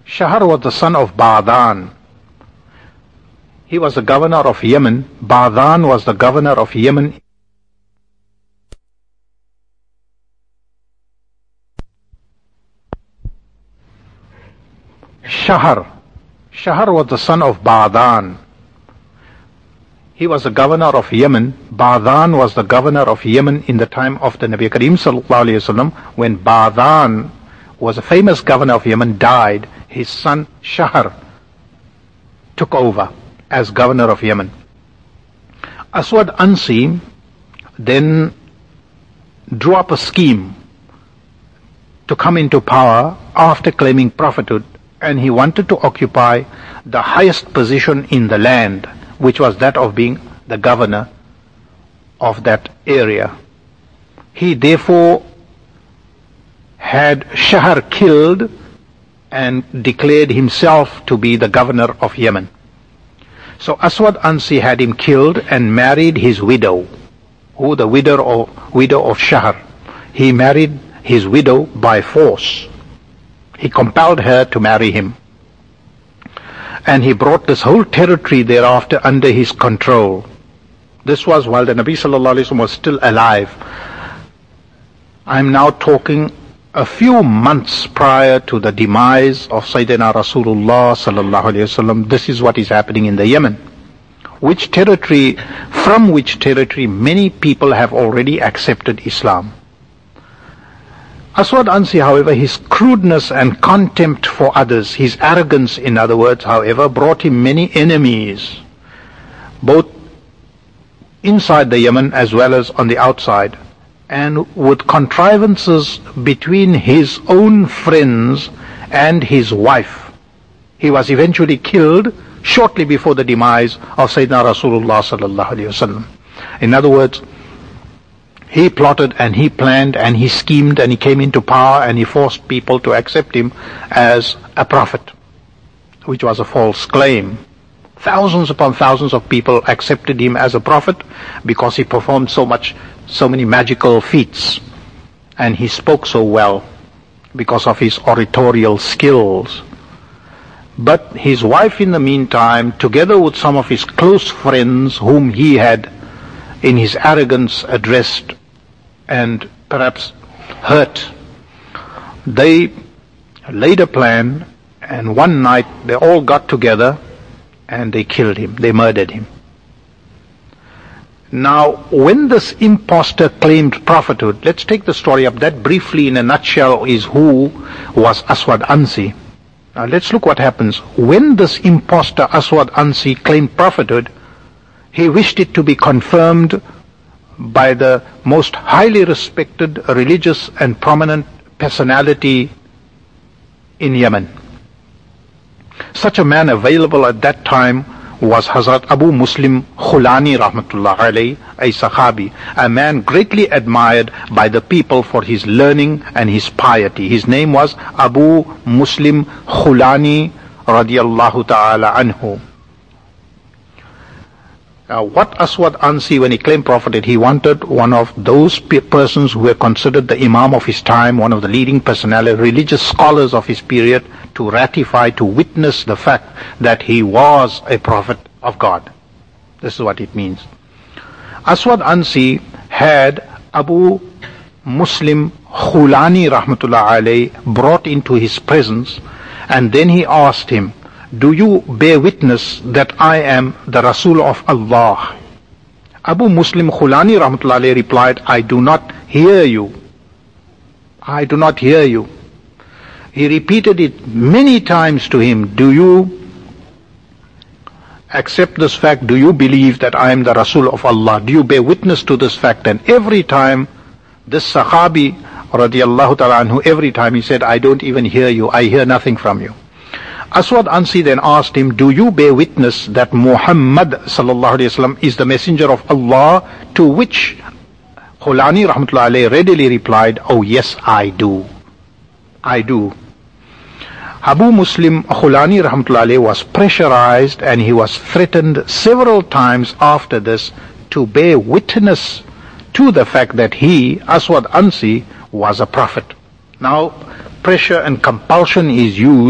Shahr was the son of Ba'dan. He was the governor of Yemen. Ba'dan was the governor of Yemen. Shahr was the son of Ba'dan. He was the governor of Yemen. Ba'dan was the governor of Yemen in the time of the Nabi Kareem sallallahu alayhi wasallam. When Ba'dan was a famous governor of Yemen, died, his son Shahr took over as governor of Yemen. Aswad Ansi then drew up a scheme to come into power after claiming prophethood, and he wanted to occupy the highest position in the land, which was that of being the governor of that area. He therefore had Shahr killed and declared himself to be the governor of Yemen. So Aswad Ansi had him killed and married his widow, the widow of Shahr. He married his widow by force. He compelled her to marry him. And he brought this whole territory thereafter under his control. This was while the Nabi sallallahu alaihi wasallam was still alive. I'm now talking a few months prior to the demise of Sayyidina Rasulullah sallallahu alaihi wasallam. This is what is happening in the Yemen. From which territory many people have already accepted Islam. Aswad Ansi, however, his crudeness and contempt for others, his arrogance, in other words, however, brought him many enemies, both inside the Yemen as well as on the outside. And with contrivances between his own friends and his wife, he was eventually killed shortly before the demise of Sayyidina Rasulullah sallallahu alaihi wasallam. In other words, he plotted and he planned and he schemed and he came into power and he forced people to accept him as a prophet, which was a false claim. Thousands upon thousands of people accepted him as a prophet because he performed so many magical feats, and he spoke so well because of his oratorial skills. But his wife, in the meantime, together with some of his close friends whom he had in his arrogance addressed and perhaps hurt, they laid a plan, and one night they all got together and they killed him, they murdered him. Now, when this impostor claimed prophethood, let's take the story up. That briefly in a nutshell is who was Aswad Ansi. Now let's look what happens. When this impostor Aswad Ansi claimed prophethood, he wished it to be confirmed by the most highly respected religious and prominent personality in Yemen. Such a man available at that time was Hazrat Abu Muslim Khulani rahmatullah alayhi, a Sahabi, a man greatly admired by the people for his learning and his piety. His name was Abu Muslim Khulani radiyallahu ta'ala anhu. Now, what Aswad Ansi, when he claimed prophethood, he wanted one of those persons who were considered the Imam of his time, one of the leading personalities, religious scholars of his period, to ratify, to witness the fact that he was a prophet of God. This is what it means. Aswad Ansi had Abu Muslim Khulani rahmatullah alayhi brought into his presence, and then he asked him, "Do you bear witness that I am the Rasul of Allah?" Abu Muslim Khulani rahmatullah alayhi replied, "I do not hear you. I do not hear you." He repeated it many times to him, "Do you accept this fact? Do you believe that I am the Rasul of Allah? Do you bear witness to this fact?" And every time this Sahabi radiyallahu ta'ala anhu, every time he said, "I don't even hear you. I hear nothing from you." Aswad Ansi then asked him, "Do you bear witness that Muhammad sallallahu alaihi wasallam is the messenger of Allah?" To which Khulani rahmatullah alayhi readily replied, "Oh yes, I do. I do." Abu Muslim Khulani rahmatullah alayhi was pressurized and he was threatened several times after this to bear witness to the fact that he, Aswad Ansi, was a prophet. Now, pressure and compulsion is used